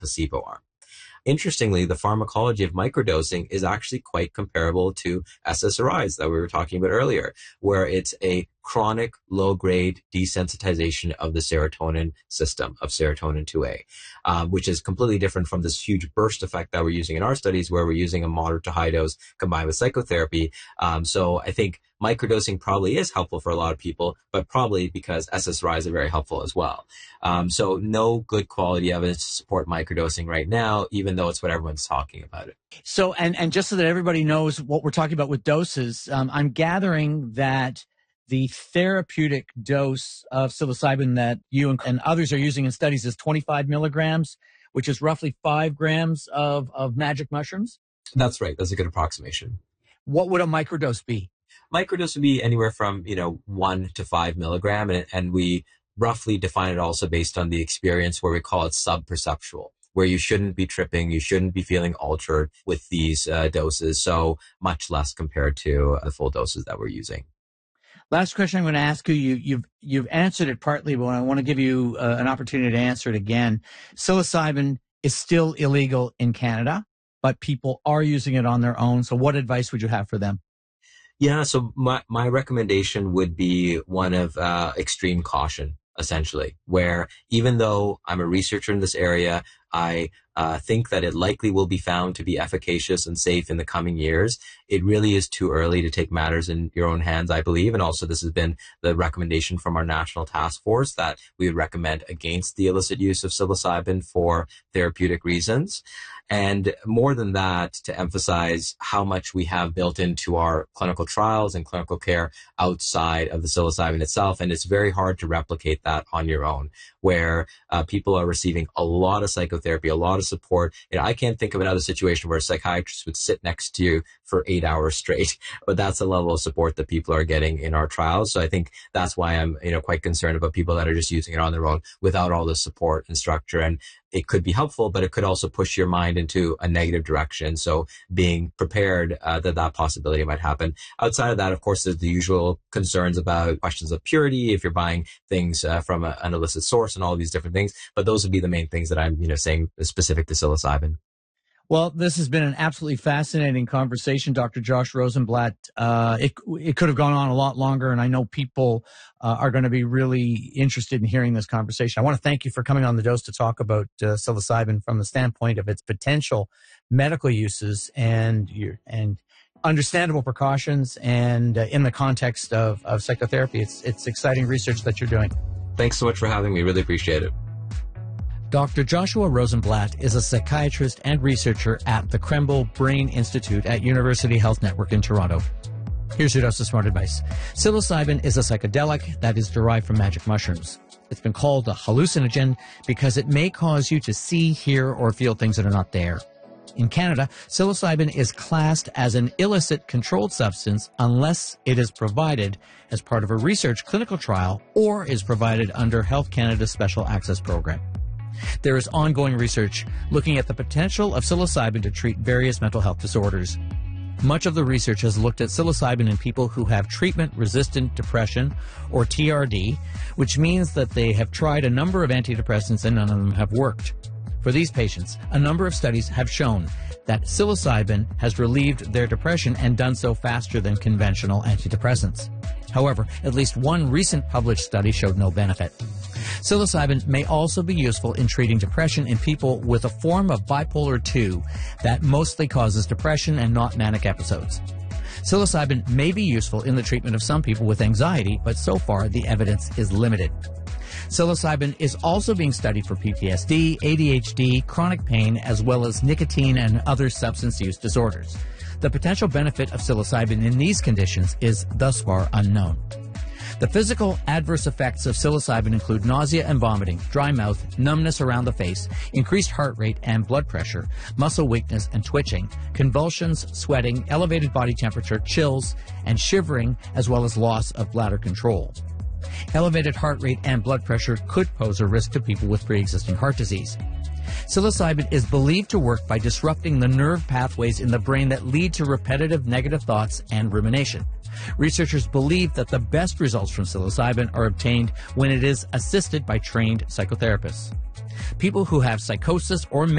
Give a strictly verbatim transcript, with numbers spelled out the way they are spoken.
placebo arm. Interestingly, the pharmacology of microdosing is actually quite comparable to S S R Is that we were talking about earlier, where it's a chronic low-grade desensitization of the serotonin system, of serotonin two A, um, which is completely different from this huge burst effect that we're using in our studies, where we're using a moderate to high dose combined with psychotherapy. Um, so I think microdosing probably is helpful for a lot of people, but probably because S S R Is are very helpful as well. Um, so no good quality evidence to support microdosing right now, even though it's what everyone's talking about it. So, and, and just so that everybody knows what we're talking about with doses, um, I'm gathering that the therapeutic dose of psilocybin that you and, and others are using in studies is twenty-five milligrams, which is roughly five grams of, of magic mushrooms? That's right. That's a good approximation. What would a microdose be? Microdose would be anywhere from, you know, one to five milligram. And, and we roughly define it also based on the experience, where we call it sub-perceptual, where you shouldn't be tripping, you shouldn't be feeling altered with these uh, doses. So much less compared to the full doses that we're using. Last question I'm going to ask you, you you've, you've answered it partly, but I want to give you uh, an opportunity to answer it again. Psilocybin is still illegal in Canada, but people are using it on their own. So what advice would you have for them? Yeah, so my, my recommendation would be one of uh, extreme caution, essentially, where even though I'm a researcher in this area, I uh, think that it likely will be found to be efficacious and safe in the coming years. It really is too early to take matters in your own hands, I believe. And also this has been the recommendation from our national task force that we would recommend against the illicit use of psilocybin for therapeutic reasons. And more than that, to emphasize how much we have built into our clinical trials and clinical care outside of the psilocybin itself. And it's very hard to replicate that on your own, where uh, people are receiving a lot of psychotherapy, a lot of support. You know, I can't think of another situation where a psychiatrist would sit next to you for eight hours straight, but that's the level of support that people are getting in our trials. So I think that's why I'm, you know, quite concerned about people that are just using it on their own without all the support and structure. And it could be helpful, but it could also push your mind into a negative direction. So being prepared uh, that that possibility might happen. Outside of that, of course, there's the usual concerns about questions of purity, if you're buying things uh, from a, an illicit source and all these different things. But those would be the main things that I'm, you know, saying specific to psilocybin. Well, this has been an absolutely fascinating conversation, Doctor Josh Rosenblatt. Uh, it, it could have gone on a lot longer, and I know people uh, are going to be really interested in hearing this conversation. I want to thank you for coming on The Dose to talk about uh, psilocybin from the standpoint of its potential medical uses and your, and understandable precautions, and uh, in the context of, of psychotherapy. It's, it's exciting research that you're doing. Thanks so much for having me. Really appreciate it. Doctor Joshua Rosenblatt is a psychiatrist and researcher at the Krembil Brain Institute at University Health Network in Toronto. Here's your dose of smart advice. Psilocybin is a psychedelic that is derived from magic mushrooms. It's been called a hallucinogen because it may cause you to see, hear, or feel things that are not there. In Canada, psilocybin is classed as an illicit controlled substance unless it is provided as part of a research clinical trial or is provided under Health Canada's Special Access Program. There is ongoing research looking at the potential of psilocybin to treat various mental health disorders. Much of the research has looked at psilocybin in people who have treatment-resistant depression, or T R D, which means that they have tried a number of antidepressants and none of them have worked. For these patients, a number of studies have shown that psilocybin has relieved their depression and done so faster than conventional antidepressants. However, at least one recent published study showed no benefit. Psilocybin may also be useful in treating depression in people with a form of bipolar two that mostly causes depression and not manic episodes. Psilocybin may be useful in the treatment of some people with anxiety, but so far the evidence is limited. Psilocybin is also being studied for P T S D, A D H D, chronic pain, as well as nicotine and other substance use disorders. The potential benefit of psilocybin in these conditions is thus far unknown. The physical adverse effects of psilocybin include nausea and vomiting, dry mouth, numbness around the face, increased heart rate and blood pressure, muscle weakness and twitching, convulsions, sweating, elevated body temperature, chills, and shivering, as well as loss of bladder control. Elevated heart rate and blood pressure could pose a risk to people with pre-existing heart disease. Psilocybin is believed to work by disrupting the nerve pathways in the brain that lead to repetitive negative thoughts and rumination. Researchers believe that the best results from psilocybin are obtained when it is assisted by trained psychotherapists. People who have psychosis or